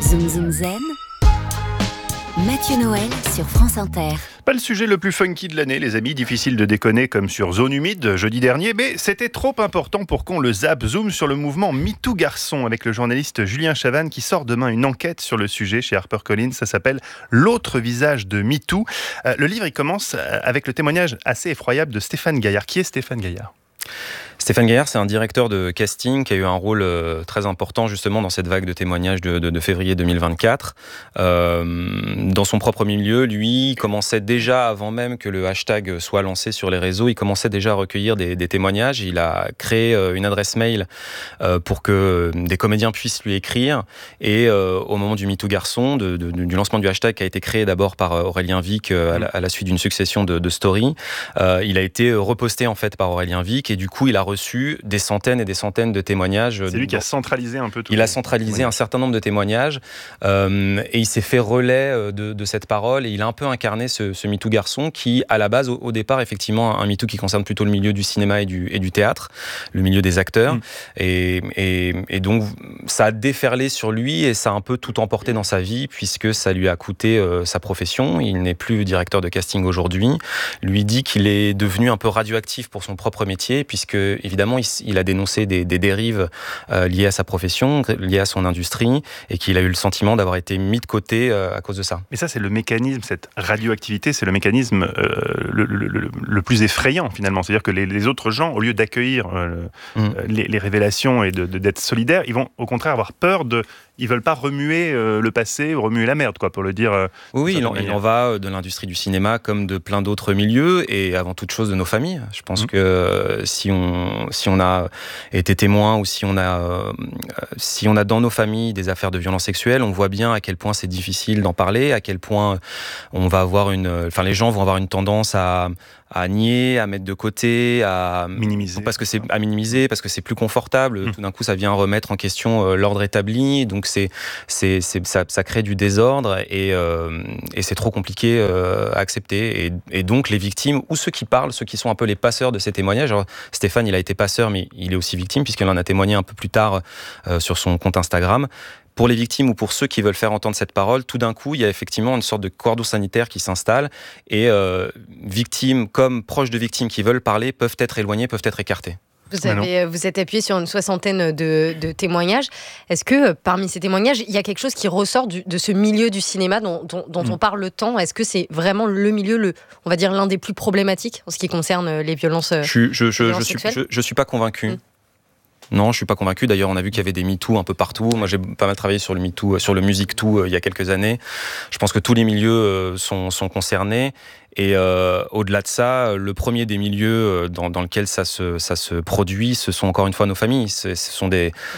Zoom Zoom Zen, Mathieu Noël sur France Inter. Pas le sujet le plus funky de l'année, les amis, difficile de déconner comme sur Zone Humide jeudi dernier, mais c'était trop important pour qu'on le zappe. Zoom sur le mouvement MeToo Garçon avec le journaliste Julien Chavannes qui sort demain une enquête sur le sujet chez HarperCollins. Ça s'appelle L'autre visage de MeToo. Le livre, il commence avec le témoignage assez effroyable de Stéphane Gaillard. Qui est Stéphane Gaillard ? Stéphane Gaillard, c'est un directeur de casting qui a eu un rôle très important justement dans cette vague de témoignages de février 2024. Dans son propre milieu, lui, commençait déjà, avant même que le hashtag soit lancé sur les réseaux, il commençait déjà à recueillir des témoignages. Il a créé une adresse mail pour que des comédiens puissent lui écrire. Et au moment du MeToo Garçon, du lancement du hashtag qui a été créé d'abord par Aurélien Vic à la suite d'une succession de stories, il a été reposté en fait par Aurélien Vic et du coup il a reçu des centaines et des centaines de témoignages. C'est lui qui a centralisé un peu tout. Il a centralisé un certain nombre de témoignages et il s'est fait relais de cette parole et il a un peu incarné ce MeToo Garçon qui, à la base, au départ, effectivement, un MeToo qui concerne plutôt le milieu du cinéma et du théâtre, le milieu des acteurs. Et donc, ça a déferlé sur lui et ça a un peu tout emporté dans sa vie puisque ça lui a coûté sa profession. Il n'est plus directeur de casting aujourd'hui. Lui dit qu'il est devenu un peu radioactif pour son propre métier puisque, évidemment, il a dénoncé des dérives liées à sa profession, liées à son industrie, et qu'il a eu le sentiment d'avoir été mis de côté à cause de ça. Mais ça, c'est le mécanisme, cette radioactivité, c'est le mécanisme le plus effrayant, finalement. C'est-à-dire que les autres gens, au lieu d'accueillir les révélations et d'être solidaires, ils vont au contraire avoir peur ils veulent pas remuer le passé ou remuer la merde, quoi, pour le dire. Oui, il en va de l'industrie du cinéma comme de plein d'autres milieux et avant toute chose de nos familles. Je pense que si on a été témoin ou si on a dans nos familles des affaires de violences sexuelles, on voit bien à quel point c'est difficile d'en parler, à quel point on va avoir les gens vont avoir une tendance à nier, à mettre de côté, à minimiser parce que c'est plus confortable. Tout d'un coup, ça vient remettre en question l'ordre établi. Donc ça crée du désordre et c'est trop compliqué à accepter. Et donc les victimes ou ceux qui parlent, ceux qui sont un peu les passeurs de ces témoignages. Alors, Stéphane, il a été passeur, mais il est aussi victime puisqu'il en a témoigné un peu plus tard sur son compte Instagram. Pour les victimes ou pour ceux qui veulent faire entendre cette parole, tout d'un coup, il y a effectivement une sorte de cordon sanitaire qui s'installe et victimes comme proches de victimes qui veulent parler peuvent être éloignés, peuvent être écartés. Vous êtes appuyé sur une soixantaine de témoignages. Est-ce que parmi ces témoignages, il y a quelque chose qui ressort de ce milieu du cinéma dont on parle tant ? Est-ce que c'est vraiment le milieu, on va dire, l'un des plus problématiques en ce qui concerne les violences sexuelles ? Je suis pas convaincu. Non, je suis pas convaincu. D'ailleurs, on a vu qu'il y avait des MeToo un peu partout. Moi, j'ai pas mal travaillé sur le MeToo, sur le MusicToo il y a quelques années. Je pense que tous les milieux sont concernés. Et au-delà de ça, le premier des milieux dans lequel ça se produit, ce sont encore une fois nos familles. Ce sont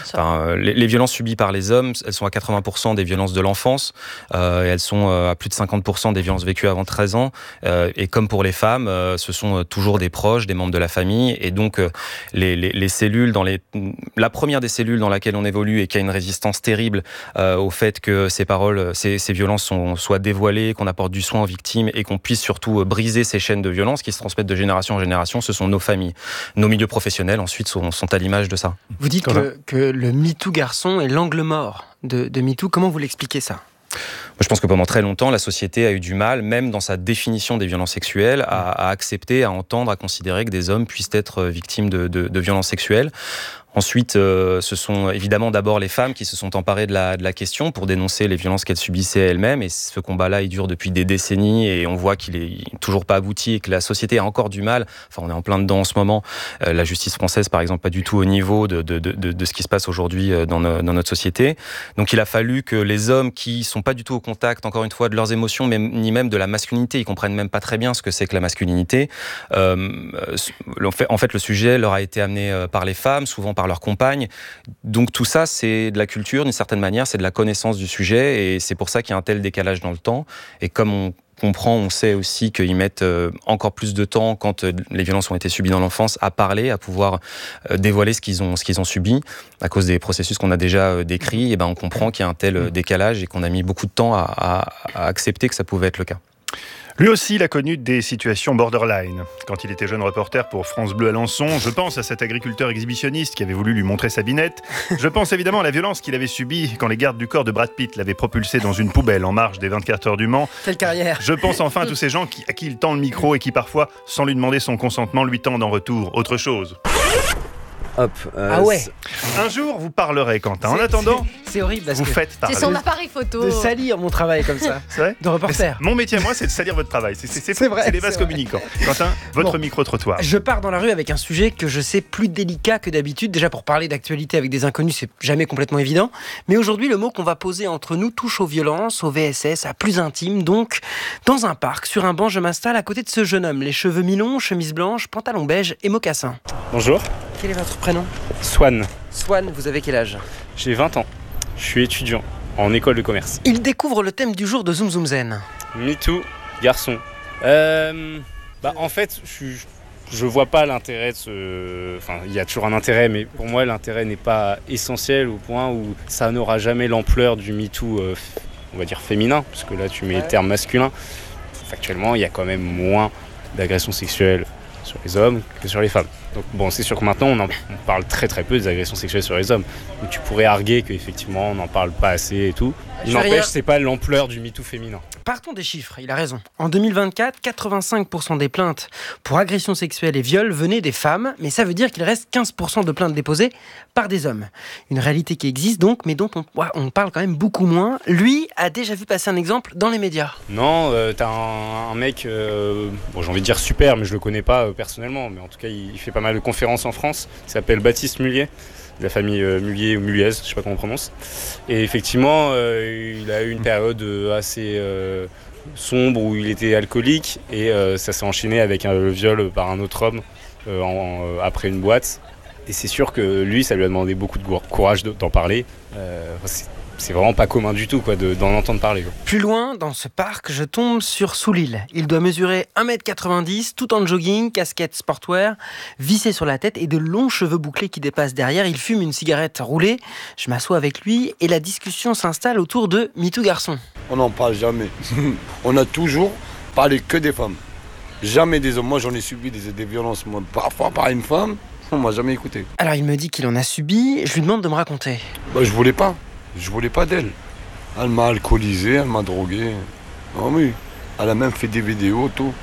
les violences subies par les hommes, elles sont à 80% des violences de l'enfance, et elles sont à plus de 50% des violences vécues avant 13 ans. Et comme pour les femmes, ce sont toujours des proches, des membres de la famille. Et donc, les cellules, la première des cellules dans laquelle on évolue et qui a une résistance terrible au fait que ces violences soient dévoilées, qu'on apporte du soin aux victimes et qu'on puisse surtout briser ces chaînes de violence qui se transmettent de génération en génération, ce sont nos familles. Nos milieux professionnels, ensuite, sont à l'image de ça. Vous dites que le MeToo Garçon est l'angle mort de MeToo. Comment vous l'expliquez ça ? Je pense que pendant très longtemps, la société a eu du mal, même dans sa définition des violences sexuelles, à accepter, à entendre, à considérer que des hommes puissent être victimes de violences sexuelles. Ensuite, ce sont évidemment d'abord les femmes qui se sont emparées de la question pour dénoncer les violences qu'elles subissaient elles-mêmes. Et ce combat-là, il dure depuis des décennies et on voit qu'il est toujours pas abouti et que la société a encore du mal. Enfin, on est en plein dedans en ce moment. La justice française, par exemple, pas du tout au niveau de ce qui se passe aujourd'hui dans notre société. Donc, il a fallu que les hommes qui sont pas du tout au contact, encore une fois, de leurs émotions, ni même de la masculinité, ils comprennent même pas très bien ce que c'est que la masculinité. En fait, le sujet leur a été amené par les femmes, souvent par leurs compagnes. Donc tout ça, c'est de la culture, d'une certaine manière, c'est de la connaissance du sujet et c'est pour ça qu'il y a un tel décalage dans le temps. Et comme on comprend, on sait aussi qu'ils mettent encore plus de temps quand les violences ont été subies dans l'enfance à parler, à pouvoir dévoiler ce qu'ils ont subi à cause des processus qu'on a déjà décrits. Et on comprend qu'il y a un tel décalage et qu'on a mis beaucoup de temps à accepter que ça pouvait être le cas. Lui aussi, il a connu des situations borderline. Quand il était jeune reporter pour France Bleu Alençon, je pense à cet agriculteur exhibitionniste qui avait voulu lui montrer sa binette. Je pense évidemment à la violence qu'il avait subie quand les gardes du corps de Brad Pitt l'avaient propulsé dans une poubelle en marge des 24 heures du Mans. Quelle carrière! Je pense enfin à tous ces gens à qui il tend le micro et qui parfois, sans lui demander son consentement, lui tendent en retour autre chose. Hop. Ah ouais. Un jour, vous parlerez, Quentin. En attendant, c'est horrible parce vous que faites parler. C'est son appareil photo. de salir mon travail comme ça, C'est vrai de reporter. Mon métier à moi, c'est de salir votre travail. C'est vrai, c'est les vases c'est vrai. communicants. Quentin, votre micro-trottoir. Je pars dans la rue avec un sujet que je sais plus délicat que d'habitude. Déjà, pour parler d'actualité avec des inconnus, c'est jamais complètement évident. Mais aujourd'hui, le mot qu'on va poser entre nous touche aux violences, aux VSS, à plus intime. Donc, dans un parc, sur un banc, je m'installe à côté de ce jeune homme. Les cheveux mi-longs, chemise blanche, pantalon beige et mocassins. Bonjour, Quel est votre prénom? Swan, Swan, vous avez quel âge? j'ai 20 ans, je suis étudiant en école de commerce. Il découvre le thème du jour de Zoom Zoom Zen. MeToo, garçon. En fait, je vois pas l'intérêt de ce... Enfin, il y a toujours un intérêt, mais pour moi, l'intérêt n'est pas essentiel au point où ça n'aura jamais l'ampleur du MeToo, on va dire féminin, parce que là, tu mets le terme masculin. Factuellement, il y a quand même moins d'agressions sexuelles sur les hommes que sur les femmes. Donc bon, c'est sûr que maintenant on parle très très peu des agressions sexuelles sur les hommes. Donc tu pourrais arguer qu'effectivement on n'en parle pas assez et tout. Je vais rien- N'empêche, c'est pas l'ampleur du MeToo féminin. Partons des chiffres, il a raison. En 2024, 85% des plaintes pour agressions sexuelles et viols venaient des femmes, mais ça veut dire qu'il reste 15% de plaintes déposées par des hommes. Une réalité qui existe donc, mais dont on parle quand même beaucoup moins. Lui a déjà vu passer un exemple dans les médias. Non, t'as un mec, bon j'ai envie de dire super, mais je le connais pas personnellement, mais en tout cas il fait pas mal de conférences en France. Il s'appelle Baptiste Mullier, de la famille Mullier ou Mulliez, je sais pas comment on prononce. Et effectivement, il a eu une période assez sombre où il était alcoolique et ça s'est enchaîné avec le viol par un autre homme après une boîte. Et c'est sûr que lui, ça lui a demandé beaucoup de courage d'en parler. C'est vraiment pas commun du tout d'en entendre parler. Plus loin, dans ce parc, je tombe sur Soulil. Il doit mesurer 1m90, tout en jogging, casquette sportwear, vissé sur la tête et de longs cheveux bouclés qui dépassent derrière. Il fume une cigarette roulée. Je m'assois avec lui et la discussion s'installe autour de MeToo garçon. On n'en parle jamais. On a toujours parlé que des femmes. Jamais des hommes. Moi, j'en ai subi des violences, moi, parfois par une femme. On m'a jamais écouté. Alors il me dit qu'il en a subi. Je lui demande de me raconter. Je voulais pas. Je voulais pas d'elle. Elle m'a alcoolisé, elle m'a drogué. Ah oui. Elle a même fait des vidéos, tout.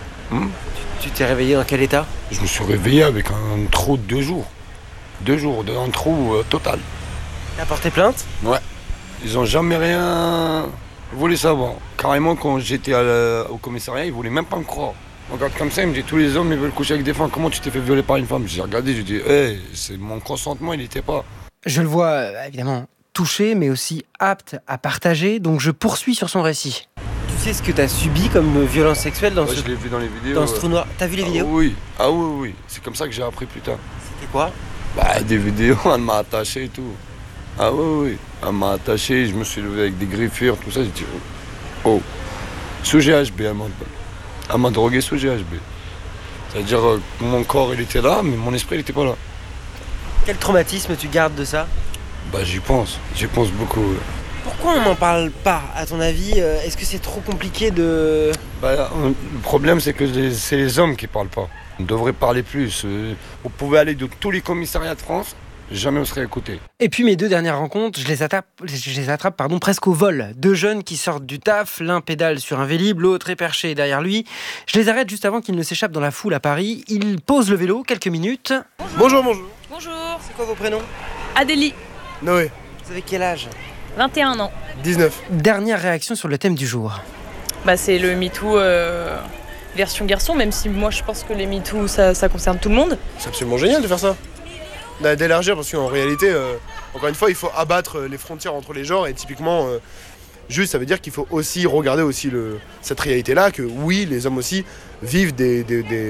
Tu t'es réveillé dans quel état? Je me suis réveillé avec un trou de 2 jours. 2 jours, un trou total. T'as porté plainte? Ouais. Ils ont jamais rien voulu savoir. Carrément, quand j'étais au commissariat, ils voulaient même pas me croire. On regarde comme ça, ils me disent tous les hommes ils veulent coucher avec des femmes. Comment tu t'es fait violer par une femme? J'ai regardé, j'ai dit, c'est mon consentement, il n'était pas. Je le vois évidemment touché, mais aussi apte à partager. Donc je poursuis sur son récit. Tu sais ce que t'as subi comme violence sexuelle dans Je l'ai vu dans les vidéos. ce trou noir? T'as vu les vidéos? Oui. Ah oui. C'est comme ça que j'ai appris plus tard. C'était quoi? Des vidéos, elle m'a attaché et tout. Ah oui. Elle m'a attaché, je me suis levé avec des griffures, tout ça. J'ai dit, oh. Sous GHB, elle m'a drogué sous GHB. C'est-à-dire que mon corps, il était là, mais mon esprit, il était pas là. Quel traumatisme tu gardes de ça? J'y pense beaucoup. Pourquoi on n'en parle pas, à ton avis? Est-ce que c'est trop compliqué de... Le problème, c'est que c'est les hommes qui parlent pas. On devrait parler plus. Vous pouvez aller de tous les commissariats de France, jamais on serait écouté. Et puis mes 2 dernières rencontres, je les attrape presque au vol. 2 jeunes qui sortent du taf, l'un pédale sur un Vélib, l'autre est perché derrière lui. Je les arrête juste avant qu'ils ne s'échappent dans la foule à Paris. Ils posent le vélo quelques minutes. Bonjour. C'est quoi vos prénoms? Adélie, Noé. Vous avez quel âge? 21 ans. 19. Dernière réaction sur le thème du jour. C'est le MeToo version garçon, même si moi je pense que les MeToo ça concerne tout le monde. C'est absolument génial de faire ça. D'élargir, parce qu'en réalité, encore une fois, il faut abattre les frontières entre les genres et typiquement, juste ça veut dire qu'il faut aussi regarder aussi cette réalité-là, que oui, les hommes aussi vivent de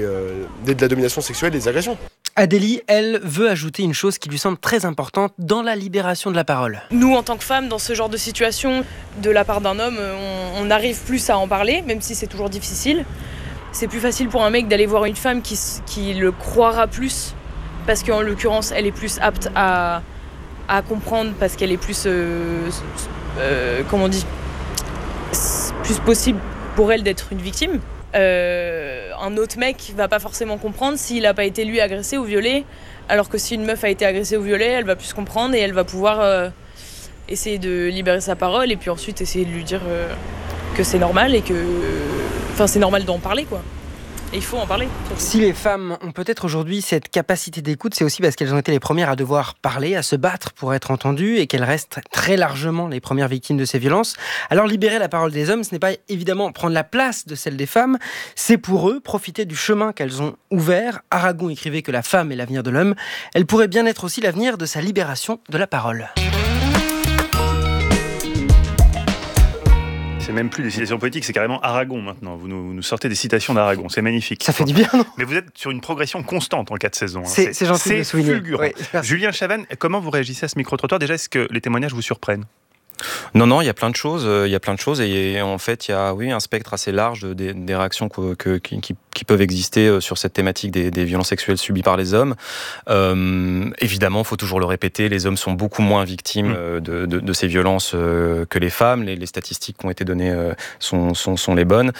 la domination sexuelle, des agressions. Adélie, elle, veut ajouter une chose qui lui semble très importante dans la libération de la parole. Nous, en tant que femmes, dans ce genre de situation, de la part d'un homme, on arrive plus à en parler, même si c'est toujours difficile. C'est plus facile pour un mec d'aller voir une femme qui le croira plus, parce qu'en l'occurrence, elle est plus apte à comprendre, parce qu'elle est plus, comment on dit, plus possible pour elle d'être une victime. un autre mec va pas forcément comprendre s'il a pas été lui agressé ou violé, alors que si une meuf a été agressée ou violée, elle va plus comprendre et elle va pouvoir essayer de libérer sa parole et puis ensuite essayer de lui dire que c'est normal et que c'est normal d'en parler, quoi. Et il faut en parler. Si les femmes ont peut-être aujourd'hui cette capacité d'écoute, c'est aussi parce qu'elles ont été les premières à devoir parler, à se battre pour être entendues et qu'elles restent très largement les premières victimes de ces violences. Alors libérer la parole des hommes, ce n'est pas évidemment prendre la place de celle des femmes, c'est pour eux profiter du chemin qu'elles ont ouvert. Aragon écrivait que la femme est l'avenir de l'homme. Elle pourrait bien être aussi l'avenir de sa libération de la parole. C'est même plus des citations poétiques, c'est carrément Aragon maintenant. Vous nous sortez des citations d'Aragon, c'est magnifique. Ça fait du bien, non ? Mais vous êtes sur une progression constante en 4 saisons. C'est gentil de le souligner. C'est fulgurant. Oui, Julien Chavannes, comment vous réagissez à ce micro-trottoir ? Déjà, est-ce que les témoignages vous surprennent ? Non, il y a plein de choses. Et en fait, il y a un spectre assez large des réactions qui peuvent exister sur cette thématique des violences sexuelles subies par les hommes. Évidemment, il faut toujours le répéter, les hommes sont beaucoup moins victimes de ces violences que les femmes. Les statistiques qui ont été données sont les bonnes.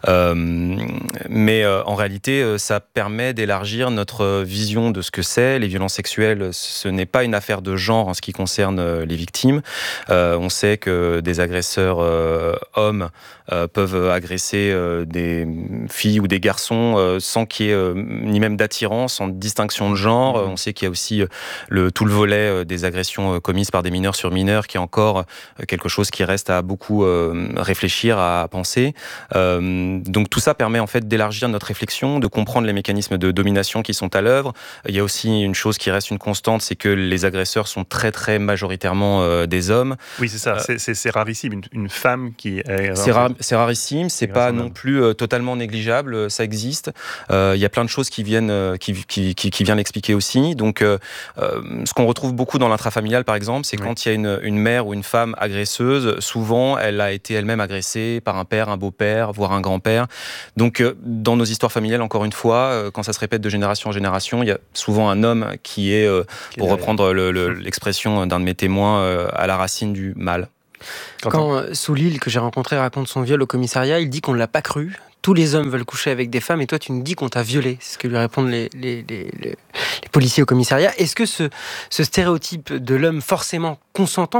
Mais en réalité, ça permet d'élargir notre vision de ce que c'est. Les violences sexuelles, ce n'est pas une affaire de genre en ce qui concerne les victimes. On sait que des agresseurs hommes peuvent agresser des filles ou des garçons sans qu'il y ait ni même d'attirance, sans distinction de genre. On sait qu'il y a aussi tout le volet des agressions commises par des mineurs sur mineurs, qui est encore quelque chose qui reste à beaucoup réfléchir, à penser. Donc tout ça permet en fait d'élargir notre réflexion, de comprendre les mécanismes de domination qui sont à l'œuvre. Il y a aussi une chose qui reste une constante, c'est que les agresseurs sont très très majoritairement des hommes. Oui, c'est ça, c'est rarissime, une femme qui est... C'est rarissime, c'est pas non plus totalement négligeable, ça existe. Il y a plein de choses qui viennent l'expliquer aussi. Donc, ce qu'on retrouve beaucoup dans l'intrafamilial, par exemple, c'est quand il y a une mère ou une femme agresseuse, souvent elle a été elle-même agressée par un père, un beau-père, voire un grand-père. Donc, dans nos histoires familiales, encore une fois, quand ça se répète de génération en génération, il y a souvent un homme qui est, pour reprendre l'expression d'un de mes témoins, à la racine du mal. Quand Soulil, que j'ai rencontré, raconte son viol au commissariat, il dit qu'on ne l'a pas cru. Tous les hommes veulent coucher avec des femmes et toi tu nous dis qu'on t'a violé. C'est ce que lui répondent les policiers au commissariat. Est-ce que ce stéréotype de l'homme forcément consentant